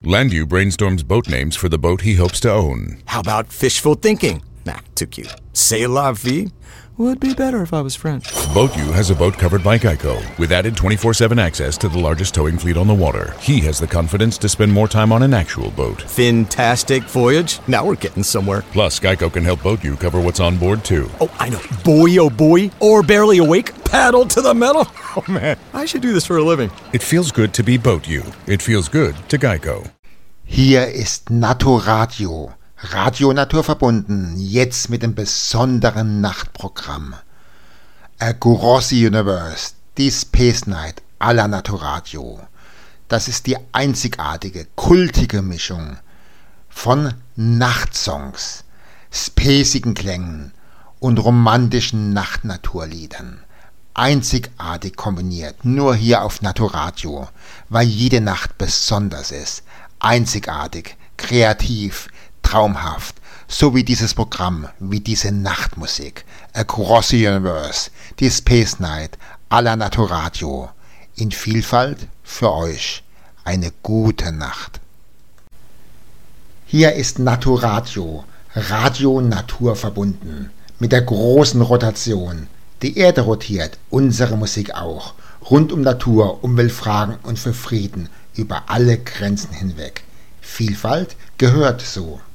Landu brainstorms boat names for the boat he hopes to own. How about fishful thinking? Nah, too cute. C'est la vie? Would be better if I was French. BoatU has a boat covered by Geico, with added 24/7 access to the largest towing fleet on the water. He has the confidence to spend more time on an actual boat. Fantastic voyage. Now we're getting somewhere. Plus, Geico can help BoatU cover what's on board, too. Oh, I know. Boy, oh boy. Or barely awake. Paddle to the metal. Oh, man. I should do this for a living. It feels good to be BoatU. It feels good to Geico. Hier ist Naturradio. Radio naturverbunden, jetzt mit dem besonderen Nachtprogramm. Across the Universe, die Space Night à la Naturradio. Das ist die einzigartige, kultige Mischung von Nachtsongs, spacigen Klängen und romantischen Nachtnaturliedern. Einzigartig kombiniert, nur hier auf Naturradio, weil jede Nacht besonders ist. Einzigartig, kreativ, traumhaft, so wie dieses Programm, wie diese Nachtmusik, Across the Universe, die Space Night, à la Naturradio, in Vielfalt für euch. Eine gute Nacht. Hier ist Naturradio, Radio Natur verbunden, mit der großen Rotation. Die Erde rotiert, unsere Musik auch, rund um Natur, Umweltfragen und für Frieden, über alle Grenzen hinweg. Vielfalt gehört so.